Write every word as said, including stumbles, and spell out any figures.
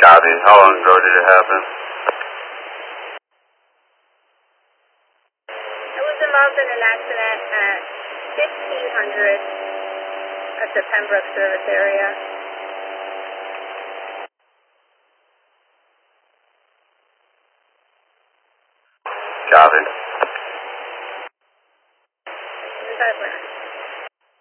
Copy. How long ago did it happen? I was involved in an accident at fifteen hundred at the Pembroke service area. Copy.